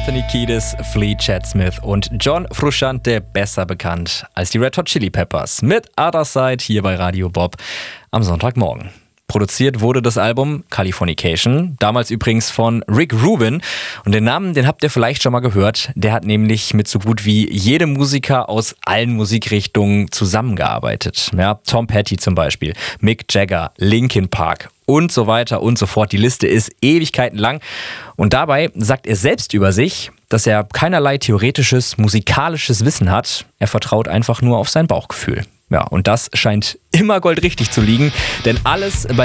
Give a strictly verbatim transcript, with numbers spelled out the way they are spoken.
Anthony Kiedis, Flea Chad Smith und John Frusciante, besser bekannt als die Red Hot Chili Peppers, mit Other Side hier bei Radio Bob am Sonntagmorgen. Produziert wurde das Album Californication, damals übrigens von Rick Rubin. Und den Namen, den habt ihr vielleicht schon mal gehört. Der hat nämlich mit so gut wie jedem Musiker aus allen Musikrichtungen zusammengearbeitet. Ja, Tom Petty zum Beispiel, Mick Jagger, Linkin Park und so weiter und so fort. Die Liste ist Ewigkeiten lang. Und dabei sagt er selbst über sich, dass er keinerlei theoretisches, musikalisches Wissen hat. Er vertraut einfach nur auf sein Bauchgefühl. Ja, und das scheint immer goldrichtig zu liegen, denn alles bei